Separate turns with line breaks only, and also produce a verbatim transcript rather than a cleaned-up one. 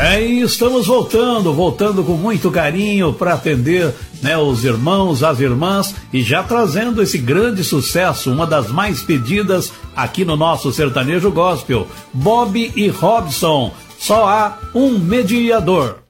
É, e estamos voltando, voltando com muito carinho para atender, né, os irmãos, as irmãs, e já trazendo esse grande sucesso, uma das mais pedidas aqui no nosso sertanejo gospel, Bob e Robson, Só Há Um Mediador.